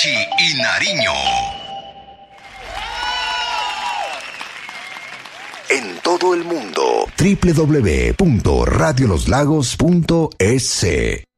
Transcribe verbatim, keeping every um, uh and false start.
Cachi y Nariño. En todo el mundo, doble u doble u doble u punto radio los lagos punto es.